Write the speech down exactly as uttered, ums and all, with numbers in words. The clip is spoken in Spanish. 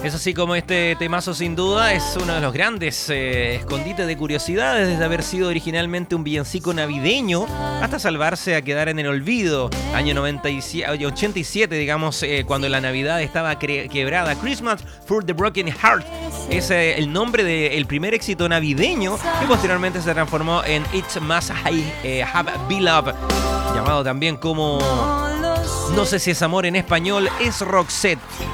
Es así como este temazo sin duda es uno de los grandes eh, escondites de curiosidades desde haber sido originalmente un villancico navideño hasta salvarse a quedar en el olvido. Año noventa y siete, ochenta y siete, digamos, eh, cuando la Navidad estaba quebrada. Christmas for the Broken Heart es eh, el nombre del primer éxito navideño que posteriormente se transformó en It's Must I eh, Have Be Love, llamado también como No sé si es amor en español, es Roxette.